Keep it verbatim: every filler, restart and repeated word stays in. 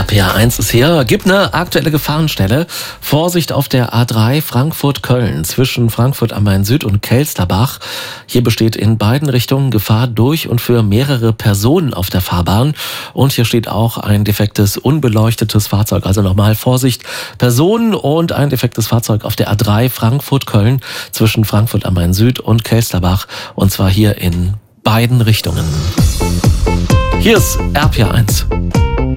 P R eins ist hier. Gibt eine aktuelle Gefahrenstelle. Vorsicht auf der A drei Frankfurt-Köln zwischen Frankfurt am Main Süd und Kelsterbach. Hier besteht in beiden Richtungen Gefahr durch und für mehrere Personen auf der Fahrbahn. Und hier steht auch ein defektes, unbeleuchtetes Fahrzeug. Also nochmal Vorsicht, Personen und ein defektes Fahrzeug auf der A drei Frankfurt-Köln zwischen Frankfurt am Main Süd und Kelsterbach. Und zwar hier in beiden Richtungen. Hier ist R P R eins.